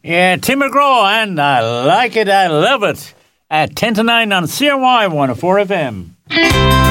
Yeah, Tim McGraw, and I like it, I love it. At 10 to 9 on CRY 104 FM.